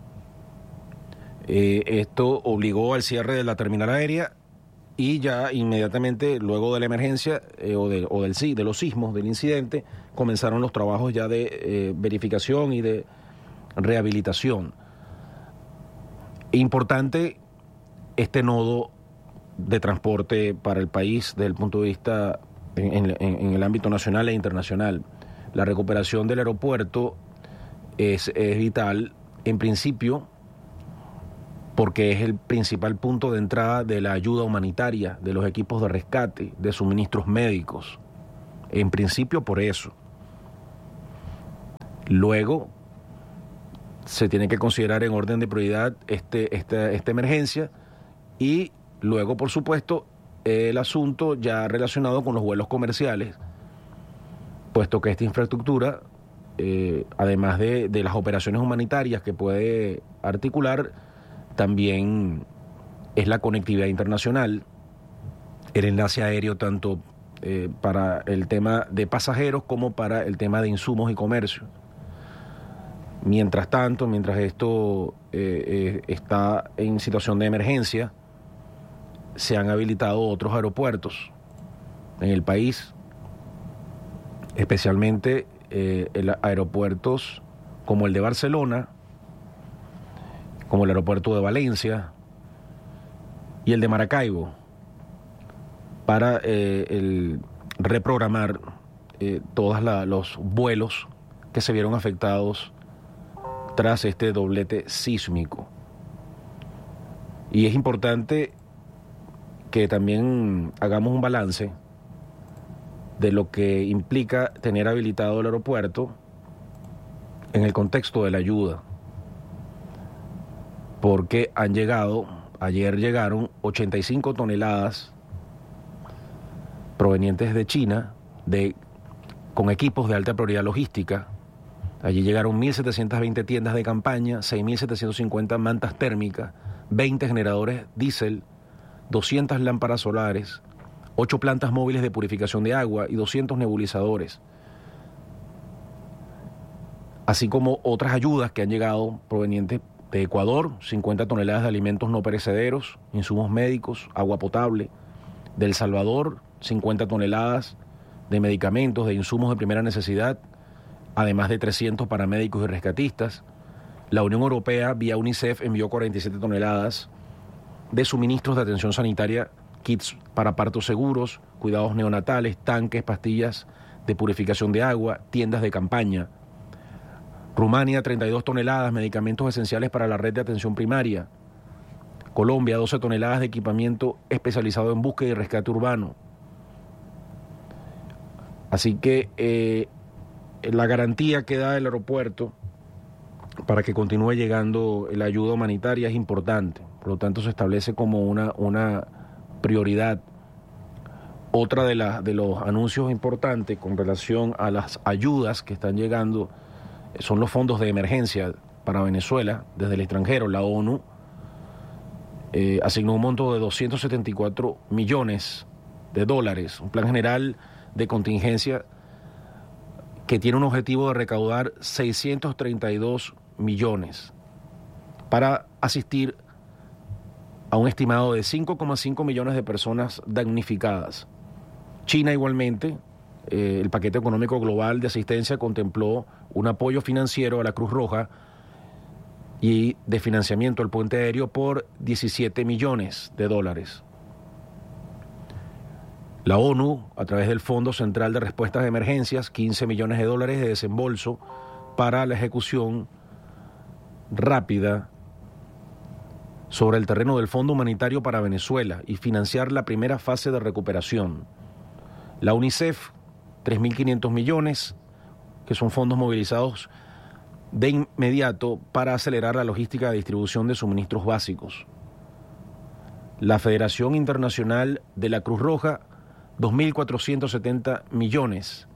Eh, esto obligó al cierre de la terminal aérea y ya inmediatamente luego de la emergencia eh, o, de, o del sí, de los sismos, del incidente, comenzaron los trabajos ya de eh, verificación y de rehabilitación. Importante este nodo de transporte para el país desde el punto de vista en, en, en el ámbito nacional e internacional. La recuperación del aeropuerto es, es vital, en principio, porque es el principal punto de entrada de la ayuda humanitaria, de los equipos de rescate, de suministros médicos. En principio, por eso. Luego, se tiene que considerar en orden de prioridad este, esta, esta emergencia y luego, por supuesto, el asunto ya relacionado con los vuelos comerciales, puesto que esta infraestructura, eh, además de, de las operaciones humanitarias que puede articular, también es la conectividad internacional, el enlace aéreo tanto eh, para el tema de pasajeros como para el tema de insumos y comercio. Mientras tanto, mientras esto eh, eh, está en situación de emergencia, se han habilitado otros aeropuertos en el país, especialmente eh, el aeropuertos como el de Barcelona, como el aeropuerto de Valencia y el de Maracaibo, para eh, el reprogramar eh, todos los vuelos que se vieron afectados tras este doblete sísmico. Y es importante que también hagamos un balance de lo que implica tener habilitado el aeropuerto en el contexto de la ayuda, porque han llegado, ayer llegaron ochenta y cinco toneladas provenientes de China, de, con equipos de alta prioridad logística. Allí llegaron mil setecientas veinte tiendas de campaña, seis mil setecientas cincuenta mantas térmicas, veinte generadores diésel, doscientas lámparas solares, ocho plantas móviles de purificación de agua y doscientos nebulizadores, así como otras ayudas que han llegado provenientes de Ecuador, cincuenta toneladas de alimentos no perecederos, insumos médicos, agua potable. De El Salvador, cincuenta toneladas de medicamentos, de insumos de primera necesidad, además de trescientos paramédicos y rescatistas. La Unión Europea, vía UNICEF, envió cuarenta y siete toneladas de suministros de atención sanitaria, kits para partos seguros, cuidados neonatales, tanques, pastillas de purificación de agua, tiendas de campaña. Rumania, treinta y dos toneladas, medicamentos esenciales para la red de atención primaria. Colombia, doce toneladas de equipamiento especializado en búsqueda y rescate urbano. Así que eh, la garantía que da el aeropuerto para que continúe llegando la ayuda humanitaria es importante. Por lo tanto, se establece como una, una prioridad. Otra de, la, de los anuncios importantes con relación a las ayudas que están llegando son los fondos de emergencia para Venezuela desde el extranjero. La ONU eh, asignó un monto de doscientos setenta y cuatro millones de dólares, un plan general de contingencia que tiene un objetivo de recaudar seiscientos treinta y dos millones para asistir a un estimado de cinco coma cinco millones de personas damnificadas. China igualmente, eh, el paquete económico global de asistencia contempló un apoyo financiero a la Cruz Roja y de financiamiento al puente aéreo por diecisiete millones de dólares. La ONU, a través del Fondo Central de Respuestas de Emergencias, quince millones de dólares de desembolso para la ejecución rápida sobre el terreno del Fondo Humanitario para Venezuela y financiar la primera fase de recuperación. La UNICEF, tres mil quinientos millones, que son fondos movilizados de inmediato para acelerar la logística de distribución de suministros básicos. La Federación Internacional de la Cruz Roja, dos mil cuatrocientos setenta millones.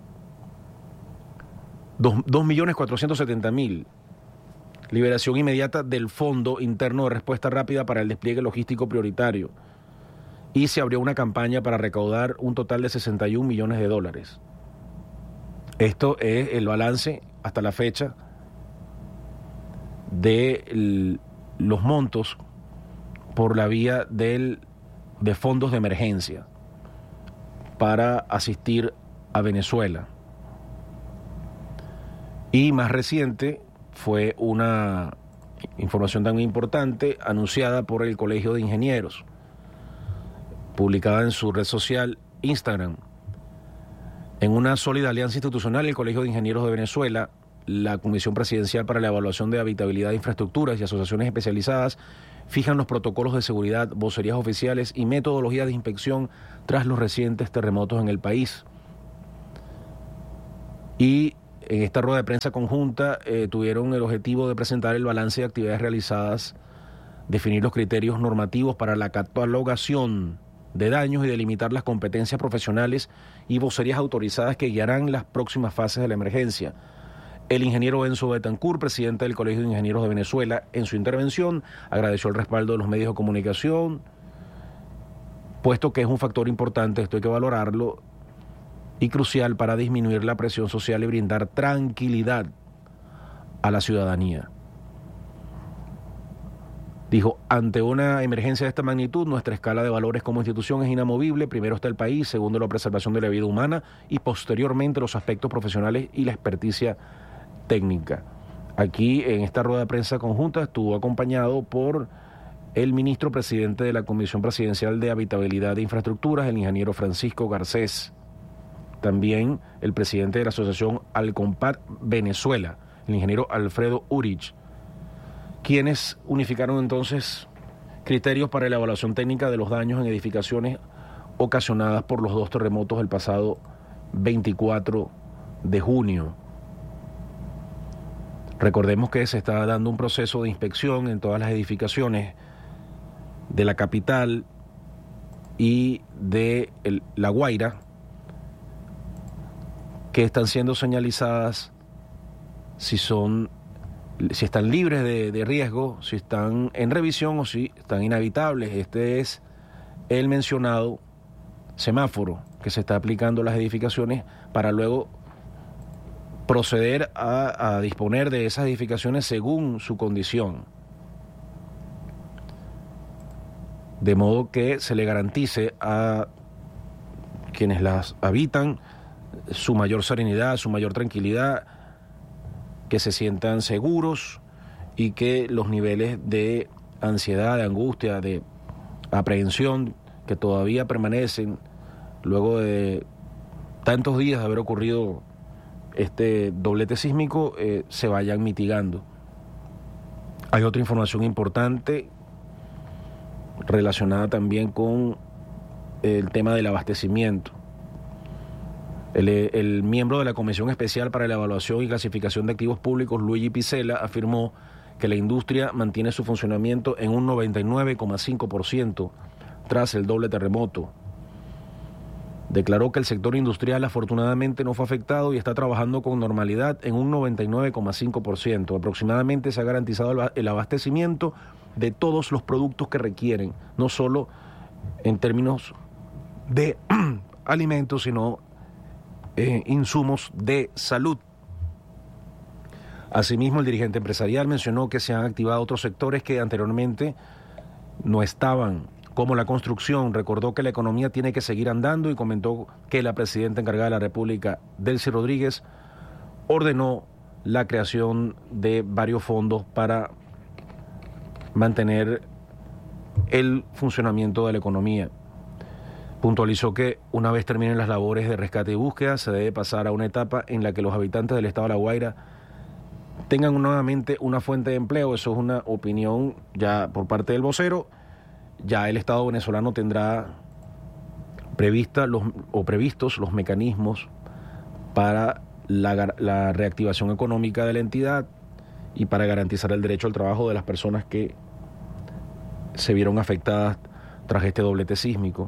dos millones cuatrocientos setenta mil. Liberación inmediata del Fondo Interno de Respuesta Rápida para el despliegue logístico prioritario. Y se abrió una campaña para recaudar un total de sesenta y un millones de dólares. Esto es el balance hasta la fecha de el, los montos por la vía del, de fondos de emergencia para asistir a Venezuela. Y más reciente fue una información tan importante anunciada por el Colegio de Ingenieros, publicada en su red social Instagram. En una sólida alianza institucional, el Colegio de Ingenieros de Venezuela, la Comisión Presidencial para la Evaluación de Habitabilidad de Infraestructuras y asociaciones especializadas fijan los protocolos de seguridad, vocerías oficiales y metodologías de inspección tras los recientes terremotos en el país. Y en esta rueda de prensa conjunta eh, tuvieron el objetivo de presentar el balance de actividades realizadas, definir los criterios normativos para la catalogación de daños y delimitar las competencias profesionales y vocerías autorizadas que guiarán las próximas fases de la emergencia. El ingeniero Benzo Betancourt, presidente del Colegio de Ingenieros de Venezuela, en su intervención agradeció el respaldo de los medios de comunicación, puesto que es un factor importante, esto hay que valorarlo, y crucial para disminuir la presión social y brindar tranquilidad a la ciudadanía. Dijo, ante una emergencia de esta magnitud, nuestra escala de valores como institución es inamovible. Primero está el país, segundo la preservación de la vida humana y posteriormente los aspectos profesionales y la experticia técnica. Aquí en esta rueda de prensa conjunta estuvo acompañado por el ministro presidente de la Comisión Presidencial de Habitabilidad de Infraestructuras, el ingeniero Francisco Garcés. También el presidente de la Asociación Alcompat Venezuela, el ingeniero Alfredo Urich, quienes unificaron entonces criterios para la evaluación técnica de los daños en edificaciones ocasionadas por los dos terremotos del pasado veinticuatro de junio. Recordemos que se está dando un proceso de inspección en todas las edificaciones de la capital y de el, La Guaira, que están siendo señalizadas si son si están libres de, de riesgo, si están en revisión o si están inhabitables. Este es el mencionado semáforo que se está aplicando a las edificaciones para luego proceder a, a disponer de esas edificaciones según su condición. De modo que se le garantice a quienes las habitan su mayor serenidad, su mayor tranquilidad, que se sientan seguros y que los niveles de ansiedad, de angustia, de aprehensión que todavía permanecen luego de tantos días de haber ocurrido este doblete sísmico eh, se vayan mitigando. Hay otra información importante relacionada también con el tema del abastecimiento. El, el miembro de la Comisión Especial para la Evaluación y Clasificación de Activos Públicos, Luigi Picela, afirmó que la industria mantiene su funcionamiento en un noventa y nueve coma cinco por ciento tras el doble terremoto. Declaró que el sector industrial afortunadamente no fue afectado y está trabajando con normalidad en un noventa y nueve coma cinco por ciento. Aproximadamente se ha garantizado el abastecimiento de todos los productos que requieren, no solo en términos de alimentos, sino Eh, insumos de salud. Asimismo, el dirigente empresarial mencionó que se han activado otros sectores que anteriormente no estaban como la construcción. Recordó que la economía tiene que seguir andando y comentó que la presidenta encargada de la República, Delcy Rodríguez, ordenó la creación de varios fondos para mantener el funcionamiento de la economía. Puntualizó que una vez terminen las labores de rescate y búsqueda, se debe pasar a una etapa en la que los habitantes del estado de La Guaira tengan nuevamente una fuente de empleo. Eso es una opinión ya por parte del vocero. Ya el Estado venezolano tendrá prevista los, o previstos los mecanismos para la, la reactivación económica de la entidad y para garantizar el derecho al trabajo de las personas que se vieron afectadas tras este doblete sísmico.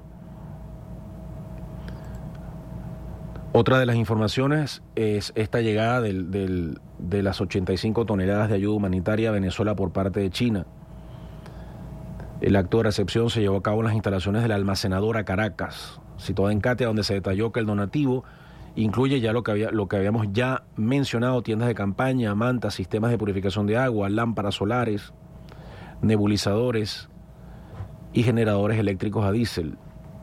Otra de las informaciones es esta llegada del, del, de las ochenta y cinco toneladas de ayuda humanitaria a Venezuela por parte de China. El acto de recepción se llevó a cabo en las instalaciones de la almacenadora Caracas, situada en Catia, donde se detalló que el donativo incluye ya lo que, había, lo que habíamos ya mencionado: tiendas de campaña, mantas, sistemas de purificación de agua, lámparas solares, nebulizadores y generadores eléctricos a diésel.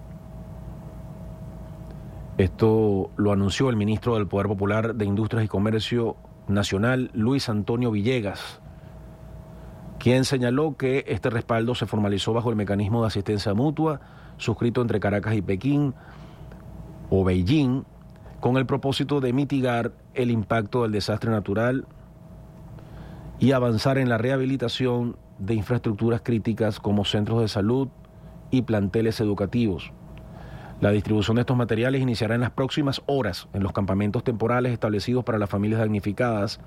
Esto lo anunció el ministro del Poder Popular de Industrias y Comercio Nacional, Luis Antonio Villegas, quien señaló que este respaldo se formalizó bajo el mecanismo de asistencia mutua suscrito entre Caracas y Pekín o Beijing, con el propósito de mitigar el impacto del desastre natural y avanzar en la rehabilitación de infraestructuras críticas como centros de salud y planteles educativos. La distribución de estos materiales iniciará en las próximas horas en los campamentos temporales establecidos para las familias damnificadas